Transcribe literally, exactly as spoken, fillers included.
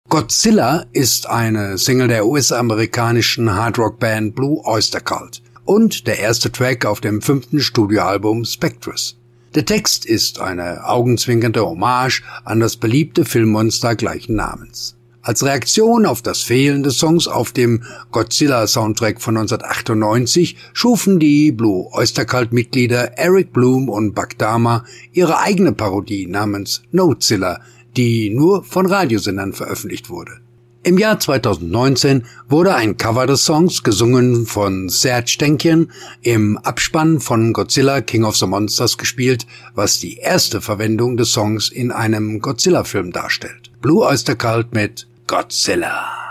Godzilla ist eine Single der U S-amerikanischen Hardrock-Band Blue Oyster Cult und der erste Track auf dem fünften Studioalbum Spectres. Der Text ist eine augenzwinkernde Hommage an das beliebte Filmmonster gleichen Namens. Als Reaktion auf das Fehlen des Songs auf dem Godzilla-Soundtrack von neunzehnhundertachtundneunzig schufen die Blue Oyster Cult-Mitglieder Eric Bloom und Buck Dahmer ihre eigene Parodie namens Notzilla, die nur von Radiosendern veröffentlicht wurde. Im Jahr zweitausendneunzehn wurde ein Cover des Songs, gesungen von Serj Tankian, im Abspann von Godzilla King of the Monsters gespielt, was die erste Verwendung des Songs in einem Godzilla-Film darstellt. Blue Oyster Cult mit Godzilla.